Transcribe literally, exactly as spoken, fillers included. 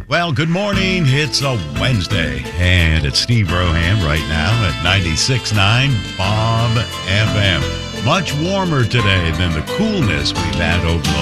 Well, good morning. It's a Wednesday, and it's Steve Roham right now at ninety-six point nine Bob F M. Much warmer today than the coolness we've had over the